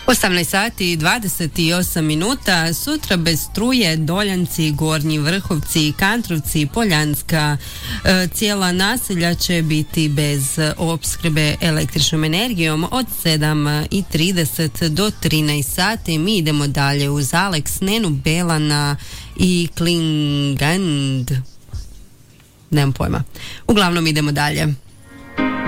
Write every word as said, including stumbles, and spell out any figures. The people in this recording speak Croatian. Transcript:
osamnaest sati i dvadeset osam minuta. Sutra bez struje Doljanci, Gornji Vrhovci, Kantrovci, Poljanska. E, cijela naselja će biti bez opskrbe električnom energijom od sedam i trideset do trinaest sati. Mi idemo dalje uz Alex, Nenu Belana i Klingand. Nemam pojma. Uglavnom idemo dalje.